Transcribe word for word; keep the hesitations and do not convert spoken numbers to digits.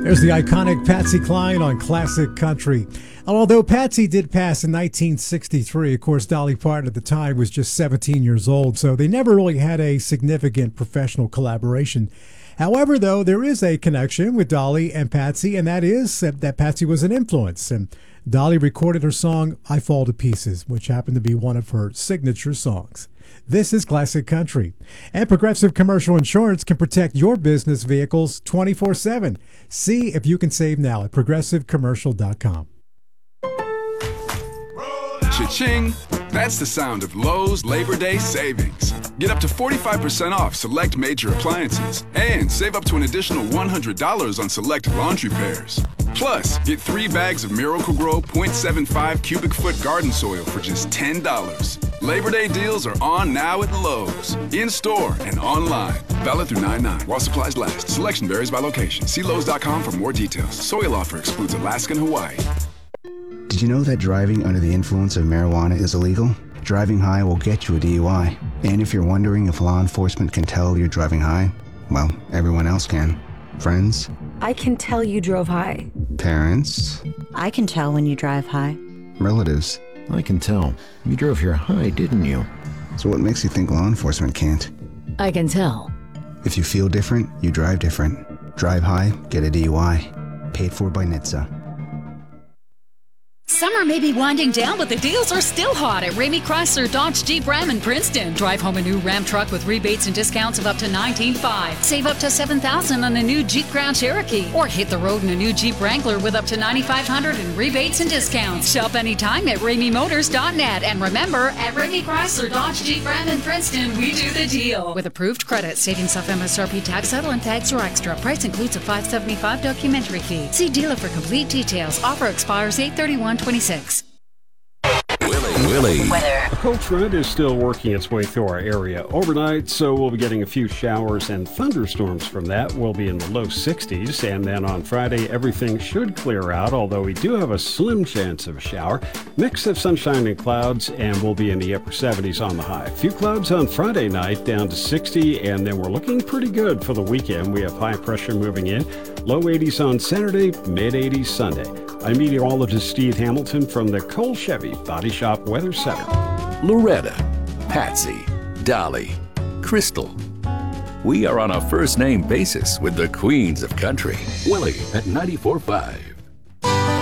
There's the iconic Patsy Cline on Classic Country. Although Patsy did pass in nineteen sixty-three, of course, Dolly Parton at the time was just seventeen years old, so they never really had a significant professional collaboration. However, though, there is a connection with Dolly and Patsy, and that is that Patsy was an influence. And Dolly recorded her song, I Fall to Pieces, which happened to be one of her signature songs. This is Classic Country. And Progressive Commercial Insurance can protect your business vehicles twenty-four seven. See if you can save now at progressive commercial dot com. Cha-ching! That's the sound of Lowe's Labor Day savings. Get up to forty-five percent off select major appliances and save up to an additional one hundred dollars on select laundry pairs. Plus, get three bags of Miracle-Gro point seven five cubic foot garden soil for just ten dollars. Labor Day deals are on now at Lowe's, in-store and online. Valid through nine nine while supplies last. Selection varies by location. See Lowe's dot com for more details. Soil offer excludes Alaska and Hawaii. Did you know that driving under the influence of marijuana is illegal? Driving high will get you a D U I. And if you're wondering if law enforcement can tell you're driving high, well, everyone else can. Friends? I can tell you drove high. Parents? I can tell when you drive high. Relatives? I can tell. You drove here high, didn't you? So what makes you think law enforcement can't? I can tell. If you feel different, you drive different. Drive high, get a D U I. Paid for by N H T S A. Summer may be winding down, but the deals are still hot at Ramey Chrysler Dodge Jeep Ram in Princeton. Drive home a new Ram truck with rebates and discounts of up to nineteen thousand five hundred dollars. Save up to seven thousand dollars on a new Jeep Grand Cherokee. Or hit the road in a new Jeep Wrangler with up to nine thousand five hundred dollars in rebates and discounts. Shop anytime at ramey motors dot net. And remember, at Ramey Chrysler Dodge Jeep Ram in Princeton, we do the deal. With approved credit, savings off M S R P tax, settle and tags are extra. Price includes a five dollars and seventy-five cents documentary fee. See dealer for complete details. Offer expires eight thirty-one twenty-six. Willie. Weather. A cold front is still working its way through our area overnight, so we'll be getting a few showers and thunderstorms from that. We'll be in the low sixties, and then on Friday, everything should clear out, although we do have a slim chance of a shower. Mix of sunshine and clouds, and we'll be in the upper seventies on the high. A few clouds on Friday night, down to sixty, and then we're looking pretty good for the weekend. We have high pressure moving in. Low eighties on Saturday, mid eighties Sunday. I'm meteorologist Steve Hamilton from the Cole Chevy Body Shop Weather Center. Loretta, Patsy, Dolly, Crystal. We are on a first name basis with the Queens of Country. Willie at ninety-four point five.